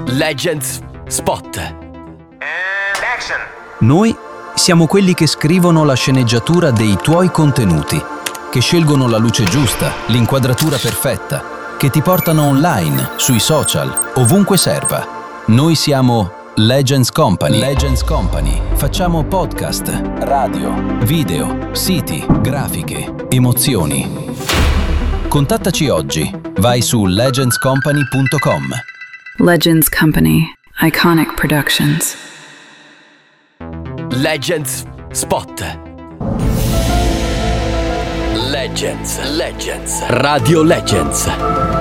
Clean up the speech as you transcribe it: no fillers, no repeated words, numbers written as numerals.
Legends Spot. And action. Noi siamo quelli che scrivono la sceneggiatura dei tuoi contenuti, che scelgono la luce giusta, l'inquadratura perfetta, che ti portano online, sui social, ovunque serva. Noi siamo Legends Company. Legends Company. Facciamo podcast, radio, video, siti, grafiche, emozioni. Contattaci oggi. Vai su legendscompany.com. Legends Company. Iconic Productions. Legends Spot. Legends. Radio Legends.